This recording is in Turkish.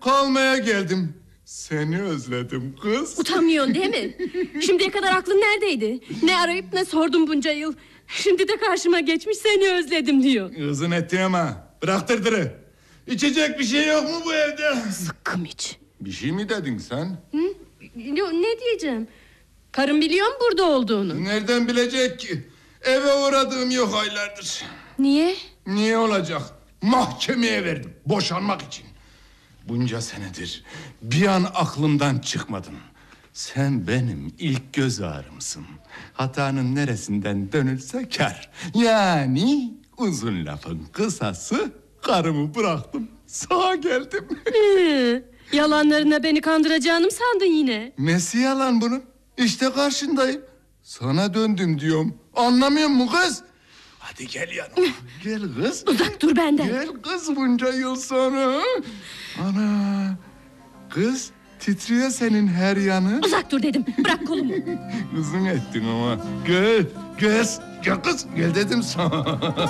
kalmaya geldim. Seni özledim kız. Utanmıyorsun değil mi? Şimdiye kadar aklın neredeydi? Ne arayıp ne sordum bunca yıl. Şimdi de karşıma geçmiş seni özledim diyor. Uzun ettin ama bırak dırdırı. İçecek bir şey yok mu bu evde? Zıkkım iç. Bir şey mi dedin sen? Hı? Ne diyeceğim? Karım biliyor mu burada olduğunu? Nereden bilecek ki? Eve uğradığım yok aylardır. Niye? Niye olacak? Mahkemeye verdim boşanmak için. Bunca senedir bir an aklımdan çıkmadın. Sen benim ilk göz ağrımsın. Hatanın neresinden dönülse kâr. Yani uzun lafın kısası karımı bıraktım. Sağa geldim. Yalanlarına beni kandıracağını mı sandın yine? Nesi yalan bunun? İşte karşındayım. Sana döndüm diyorum. Anlamıyor musun kız? Hadi gel yanıma. Gel kız. Uzak dur benden. Gel kız bunca yıl sonra. Ana. Kız titriyor senin her yanı. Uzak dur dedim. Bırak kolumu. Uzun ettin ama. Gel. Gel. Gel kız. Gel dedim sana.